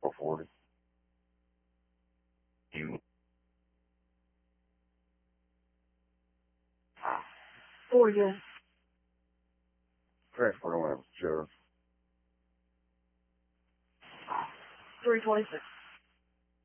440. You. 40. Transfer on that, Sheriff. 326.